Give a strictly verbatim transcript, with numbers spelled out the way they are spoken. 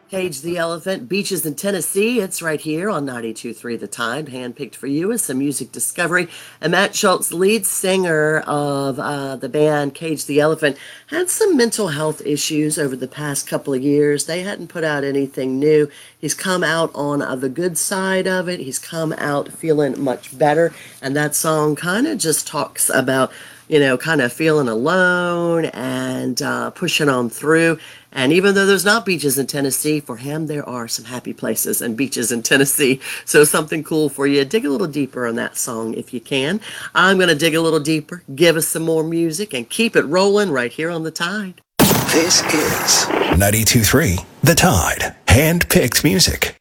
Cage the Elephant, Beaches in Tennessee. It's right here on ninety-two point three The Tide, handpicked for you as some music discovery. And Matt Schultz, lead singer of uh, the band Cage the Elephant, had some mental health issues over the past couple of years. They hadn't put out anything new. He's come out on uh, the good side of it. He's come out feeling much better. And that song kind of just talks about, you know, kind of feeling alone and uh, pushing on through. And even though there's not beaches in Tennessee, for him, there are some happy places and beaches in Tennessee. So something cool for you. Dig a little deeper on that song if you can. I'm going to dig a little deeper, give us some more music, and keep it rolling right here on The Tide. This is ninety-two point three The Tide, hand-picked music.